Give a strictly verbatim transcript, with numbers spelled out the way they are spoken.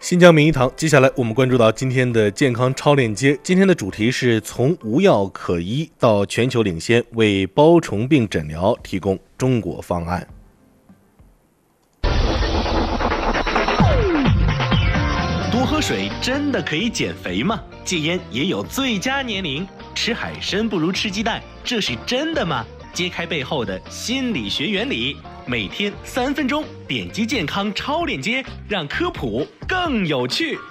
新疆名医堂，接下来我们关注到今天的健康超链接。今天的主题是从无药可医到全球领先，为包虫病诊疗提供中国方案。 多喝水真的可以减肥吗？戒烟也有最佳年龄？吃海参不如吃鸡蛋，这是真的吗？揭开背后的心理学原理，每天三分钟，点击健康超链接，让科普更有趣。